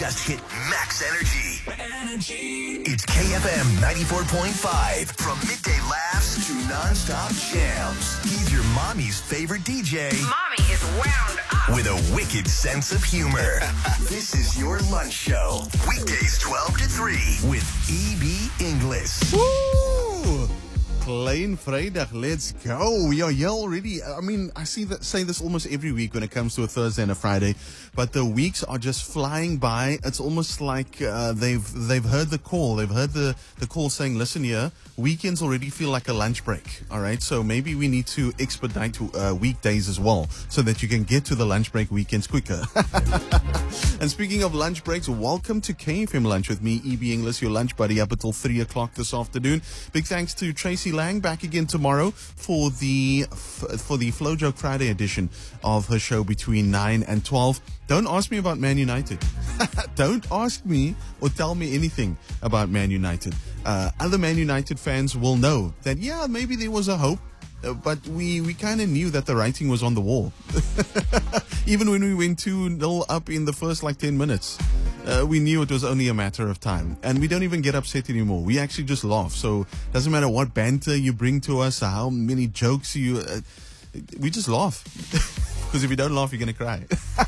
just hit max energy. It's KFM 94.5. From midday laughs to nonstop jams. He's your mommy's favorite DJ. Mommy is wound up. With a wicked sense of humor. This is your lunch show. Weekdays 12 to 3 with E.B. Inglis. Woo! Plain Vrydag, let's go. We are here already. I mean, I say this almost every week when it comes to a Thursday and a Friday, but the weeks are just flying by. It's almost like they've heard the call. They've heard the call saying, listen here, weekends already feel like a lunch break. All right, so maybe we need to expedite weekdays as well so that you can get to the lunch break weekends quicker. And speaking of lunch breaks, welcome to KFM Lunch with me, E.B. Inglis, your lunch buddy, up until 3 o'clock this afternoon. Big thanks to Tracy Lang, back again tomorrow for the Flow Joke Friday edition of her show between 9 and 12. Don't ask me about Man United. Don't ask me or tell me anything about Man United. Other Man United fans will know that, yeah, maybe there was a hope. But we kind of knew that the writing was on the wall. Even when we went 2-0 up in the first 10 minutes, we knew it was only a matter of time. And we don't even get upset anymore. We actually just laugh. So it doesn't matter what banter you bring to us or how many jokes we just laugh. Because if you don't laugh, you're going to cry.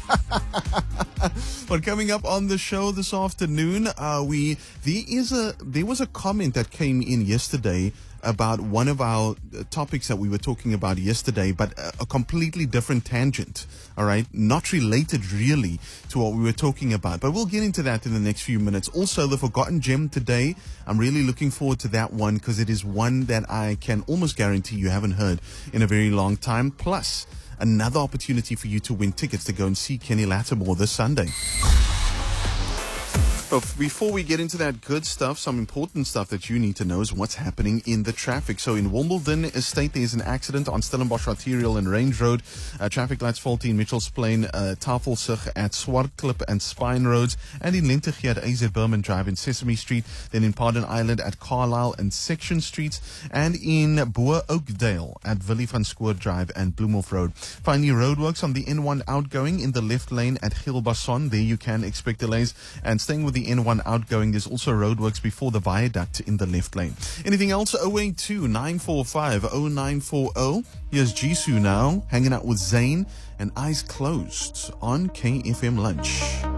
But coming up on the show this afternoon, there was a comment that came in yesterday about one of our topics that we were talking about yesterday, but a completely different tangent, all right? Not related really to what we were talking about, but we'll get into that in the next few minutes. Also, the Forgotten Gem today, I'm really looking forward to that one because it is one that I can almost guarantee you haven't heard in a very long time. Plus, another opportunity for you to win tickets to go and see Kenny Lattimore this Sunday. But before we get into that good stuff, some important stuff that you need to know is what's happening in the traffic. So in Wimbledon Estate, there's an accident on Stellenbosch Arterial and Range Road. Traffic lights faulty in Mitchells Plain, Tafelsig at Swartklip and Spine Roads, and in Lentegee at AZ Berman Drive in Sesame Street, then in Pardon Island at Carlisle and Section Streets, and in Boer Oakdale at Willie van Schoor Drive and Bloemhof Road. Finally, roadworks on the N1 outgoing in the left lane at Gilbasson. There you can expect delays. And staying with the N1 outgoing, there's also roadworks before the viaduct in the left lane. Anything else? 082-945-0940. Here's Jisoo now, hanging out with Zayn and Eyes Closed on KFM Lunch.